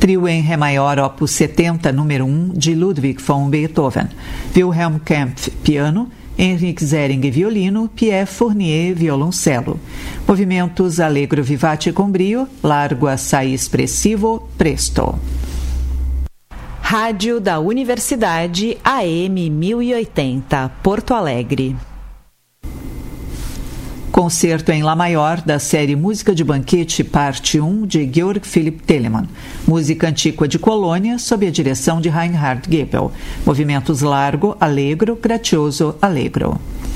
Trio em Ré maior, opus 70, número 1, de Ludwig von Beethoven. Wilhelm Kempff, piano. Henrik Zering, violino. Pierre Fournier, violoncelo. Movimentos allegro vivace com brio, largo assai expressivo, presto. Rádio da Universidade AM 1080, Porto Alegre. Concerto em Lá maior da série Música de Banquete, parte 1, de Georg Philipp Telemann. Música antiqua de Colônia, sob a direção de Reinhard Goebel. Movimentos largo, allegro, grazioso, allegro.